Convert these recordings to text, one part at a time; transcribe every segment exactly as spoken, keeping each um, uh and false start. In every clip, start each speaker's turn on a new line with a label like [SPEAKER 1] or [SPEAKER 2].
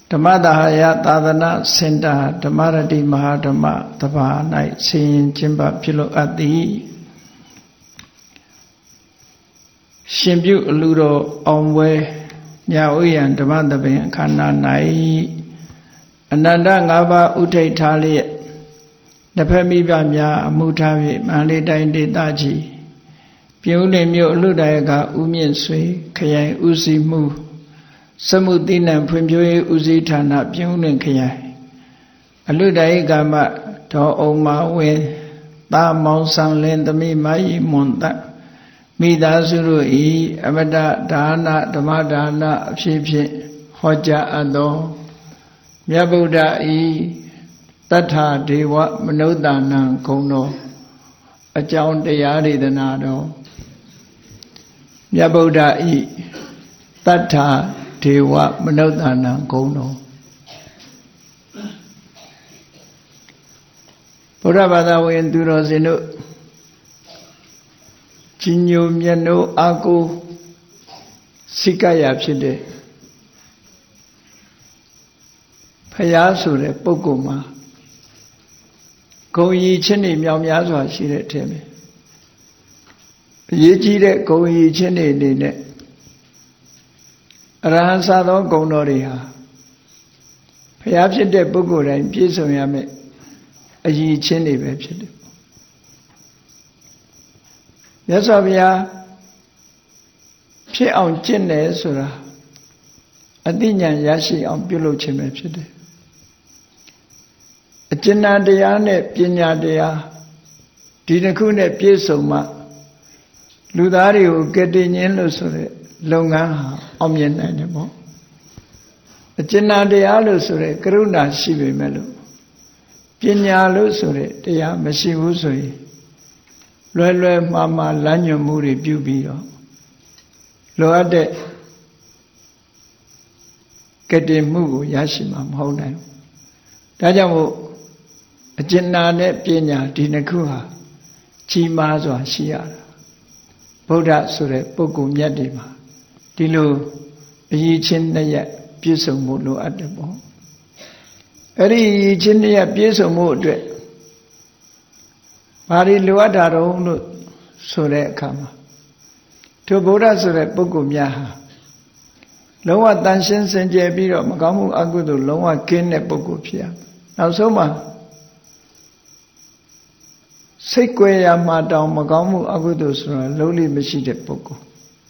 [SPEAKER 1] ဓမ္မတာယသာသနာစင်တာဓမ္မရတိမဟာဓမ္မတပါး၌ဆင်ရင်ကျင့်ပပြုလုပ်အပ်သည်ရှင်ပြုအလူတော်အောင်ပွဲညာဥယျံဓမ္မသဘင်အခမ်းအနား၌အနန္တငါးပါးဥထိတ်ထားလျက်တစ်ဖက်မိဘများအမှုထား၍မန္တလေးတိုင်းဒေသကြီးပြုံးလင်မြို့အလူဒါယကဦးမြင့်ဆွေခရိုင်ဦးစီးမှုစမှုတိနံဖွံ့ဖြိုးရေးဦးစီးဌာနပြုံးလင်ခရိုင်အလူဒါယကမဒေါ်အောင်မဝင်းတာမောင်ဆန်းလင်းသမီးမယီမွန်တမိသားစုတို့ဤအမတဒါနဓမ္မဒါနအဖြစ်ဖြင့်ဟောကြားအပ်သောမြတ်ဗုဒ္ဓဤတထာဒေဝမနုဿာနံဂုဏ်တော်အကြောင်းတရားဒေသနာတော်မြတ်ဗုဒ္ဓဤတထာဒေဝမနုဿာနံဂုဏ်တော်ဘုရားဘာသာဝင်သူတော်စင်တို့ကြီးညိုမြတ်နိုးအာကိုစိကရဖြစ်တဲ့ဖယားဆိုတဲ့ပုဂ္ဂိုလ်မှာဂုဏ်ရည်ချင်းတွေမြောင်များစွာရှိတဲ့အထက်မှာအရေးကြီးတဲ့ဂုဏ်ရည်ချင်းတွေအနေနဲ့အရဟံစသောဂုဏ်တော်တွေဟာဖယားဖြစ်တဲ့ပုဂ္ဂိုလ်တိုင်းပြည့်စုံရမယ်အရည်ချင်းတွေပဲဖြစ်တယ်မြတ်စွာဘုရားဖြစ်အောင်ကျင့်တယ်ဆိုတာအသိဉာဏ်ရရှိအောင်ပြုလုပ်ခြင်းပဲဖြစ်တယ်အကျဉ်းတရားနဲ့ပညာတရားဒီတစ်ခုနဲ့ပြည့်စုံမှလူသားတွေကိုကယ်တင်ခြင်းလို့ဆိုတဲ့လုပ်ငန်းဟာအောင်မြင်နိုင်တယ်ပေါ့အကျဉ်းတရားလို့ဆိုတဲ့ကရုဏာရှိပေမဲ့လို့ပညာလို့ဆိုတဲ့တရားမရှိဘူးဆိုရင်လွယ်လွယ်မှားမှားလမ်းညွှန်မှုတွေပြုပြီးတော့လိုအပ်တဲ့ကတည်မှုကိုရရှိမှာမဟုတ်နိုင်ဘူး။ဒါကြောင့်မို့အကျဉ်းနာနဲ့ပညာဒီနှစ်ခုဟာကြီးမားစွာရှိရတာဗုဒ္ဓဆိုတဲ့ပုဂ္ဂိုလ်မြတ်တွေမှာဒီလိုအရေးချင်းနှစ်ရပ်ပြည့်စုံမှုလိုအပ်တယ်ပေါ့။အဲ့ဒီအရေးချင်းနှစ်ရပ်ပြည့်စုံမှုအတွက်ဘာတွေလိုအပ်တာတော့လို့ဆိုတဲ့အခါမှာထိုဗုဒ္ဓဆိုတဲ့ပုဂ္ဂိုလ်များဟာလုံးဝတန်ရှင်းစင်ကြယ်ပြီးတော့မကောင်းမှုအကုသိုလ်လုံးဝကင်းတဲ့ပုဂ္ဂိုလ်ဖြစ်ရမယ်။နောက်ဆုံးမှာစိတ်ကြွယ်ရာမှာတောင်မကောင်းမှုအကုသိုလ်ဆိုတာလုံးလိမရှိတဲ့ပုဂ္ဂိုလ်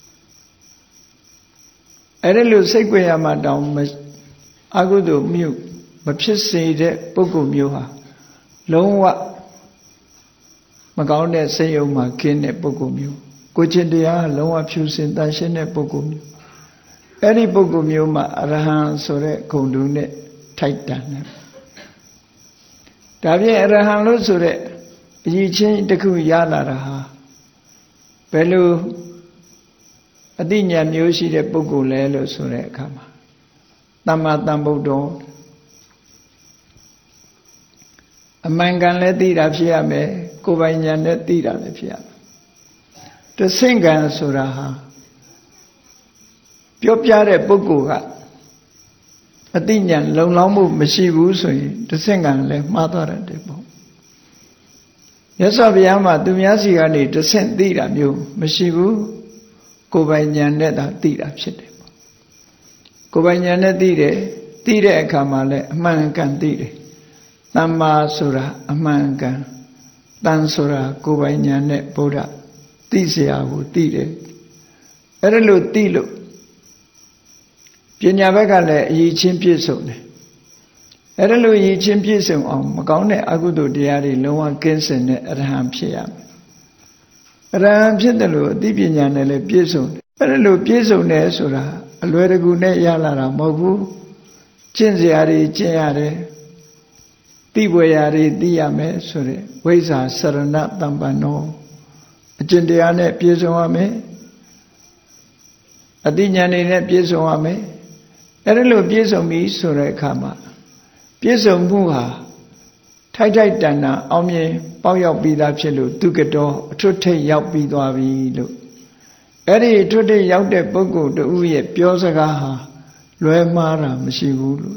[SPEAKER 1] ။အဲ့ဒီလိုစိတ်ကြွယ်ရာမှာတောင်အကုသိုလ်မျိုးမဖြစ်စေတဲ့ပုဂ္ဂိုလ်မျိုးဟာလုံးဝမကောင်းတဲ့စိတ်ယုံမှာခင်းတဲ့ပုဂ္ဂိုလ်မျိုးကိုယ်ချင်းတရားလုံးဝဖြူစင်တန်ရှင်းတဲ့ပုဂ္ဂိုလ်မျိုးအဲ့ဒီပုဂ္ဂိုလ်မျိုးမှာအရဟံဆိုတဲ့ဂုဏ်တူနဲ့ထိုက်တန်တယ်ဒါဖြင့်အရဟံလို့ဆိုတဲ့အရည်ချင်းတစ်ခုရလာတာဟာဘယ်လိုအသိဉာဏ်မျိုးရှိတဲ့ပုဂ္ဂိုလ်လဲလို့ဆိုတဲ့အခါမှာသမ္မာသမ္ဗုဒ္ဓောအမှန်ကန်လည်းသိတာဖြစ်ရမယ်ကိုယ်ပိုင်ဉာဏ်နဲ့သိတာလည်းဖြစ်ရမယ်တဆင့်ကံဆိုတာဟာပြောပြတဲ့ပုဂ္ဂိုလ်ကအသိဉာဏ်လုံလောက်မှုမရှိဘူးဆိုရင်တဆင့်ကံလည်းမှားသွားတယ်ပေါ့မြတ်စွာဘုရားမှာသူများစီကနေတဆင့်သိတာမျိုးမရှိဘူးကိုယ်ပိုင်ဉာဏ်နဲ့သာသိတာဖြစ်တယ်ပေါ့ကိုယ်ပိုင်ဉာဏ်နဲ့သိတယ်သိတဲ့အခါမှာလည်းအမှန်ကန်သိတယ်သမ္မာဆိုတာအမှန်ကန်တန်ဆိုတာကိုယ်ပိုင်ဉာဏ်နဲ့ဗုဒ္ဓသိเสียကိုသိတယ်အဲ့ဒါလို့သိလို့ပညာဘက်ကလည်းအရေးချင်းပြည့်စုံတယ်အဲ့ဒါလို့အရေးချင်းပြည့်စုံအောင်မကောင်းတဲ့အကုသိုလ်တရားတွေလုံးဝကင်းစင်တဲ့အရဟံဖြစ်ရမယ်အရဟံဖြစ်တယ်လို့အသိပညာနဲ့လည်းပြည့်စုံတယ်အဲ့ဒါလို့ပြည့်စုံတယ်ဆိုတာအလွယ်တကူနဲ့ရလာတာမဟုတ်ဘူးကျင့်စရာတွေကျင့်ရတယ်သိပွေရာတွေသိရမယ်ဆိုတဲ့ဝိဇ္ဇာစရဏတမ္ပန္နောအကျင့်တရားနဲ့ပြည့်စုံရမယ်အသိဉာဏ်တွေနဲ့ပြည့်စုံရမယ်အဲ့ဒါလို့ပြည့်စုံပြီဆိုတဲ့အခါမှာပြည့်စုံမှုဟာထိုက်ထိုက်တန်တန်အောင်မြင်ပေါက်ရောက်ပြီးသားဖြစ်လို့သူကတော်အထွတ်ထိပ်ရောက်ပြီးသွားပြီလို့အဲ့ဒီအထွတ်ထိပ်ရောက်တဲ့ပုဂ္ဂိုလ်တူရဲ့ပြောစကားဟာလွဲမှားတာမရှိဘူးလို့